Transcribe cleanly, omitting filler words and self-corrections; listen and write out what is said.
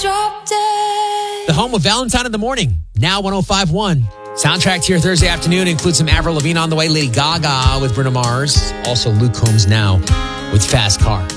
Drop dead. The home of Valentine in the Morning, now 105.1. Soundtrack to your Thursday afternoon includes some Avril Lavigne on the way, Lady Gaga with Bruno Mars. Also Luke Combs now with Fast Car.